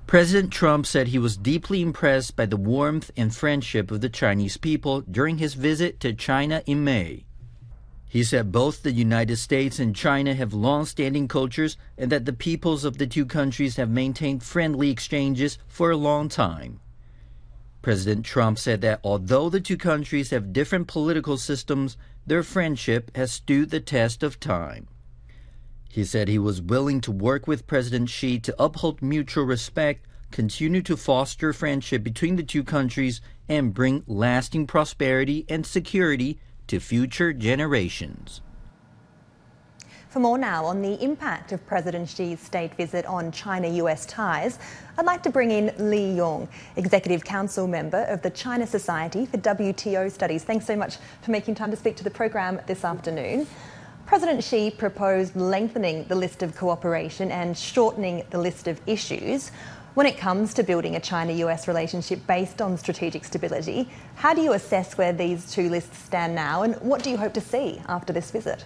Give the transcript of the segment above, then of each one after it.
President Trump said he was deeply impressed by the warmth and friendship of the Chinese people during his visit to China in May. He said both the United States and China have long-standing cultures and that the peoples of the two countries have maintained friendly exchanges for a long time. President Trump said that although the two countries have different political systems, their friendship has stood the test of time. He said he was willing to work with President Xi to uphold mutual respect, continue to foster friendship between the two countries, and bring lasting prosperity and security to future generations. For more now on the impact of President Xi's state visit on China-US ties, I'd like to bring in Li Yong, Executive Council member of the China Society for WTO Studies. Thanks so much for making time to speak to the program this afternoon. President Xi proposed lengthening the list of cooperation and shortening the list of issues. When it comes to building a China-US relationship based on strategic stability, how do you assess where these two lists stand now, and what do you hope to see after this visit?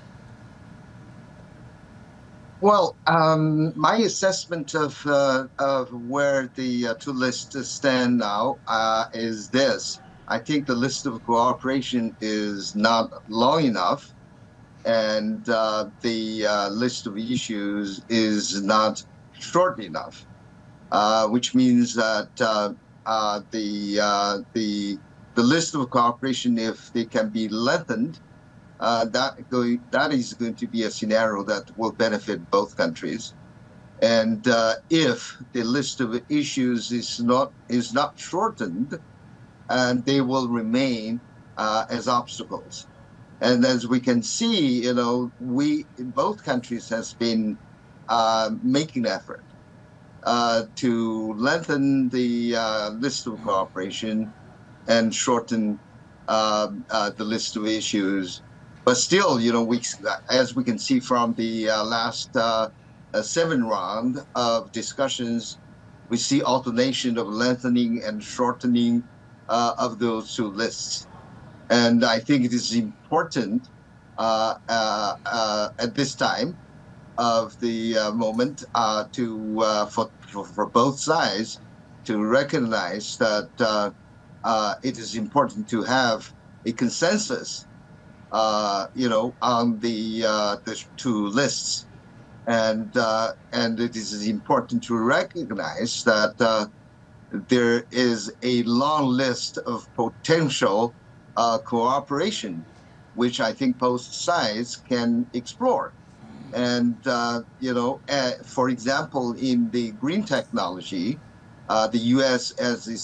Well, my assessment of where the two lists stand now is this. I think the list of cooperation is not long enough, and the list of issues is not short enough, which means that the list of cooperation, if they can be lengthened, that is going to be a scenario that will benefit both countries. And if the list of issues is not shortened, and they will remain as obstacles. And as we can see, we in both countries has been making effort to lengthen the list of cooperation and shorten the list of issues. But still, as we can see from the last 7 rounds of discussions, we see alternation of lengthening and shortening of those two lists. And I think it is important at this time of the moment for both sides to recognize that it is important to have a consensus, on the two lists, and it is important to recognize that there is a long list of potential cooperation, which I think both sides can explore. And, for example, in the green technology, the U.S. as is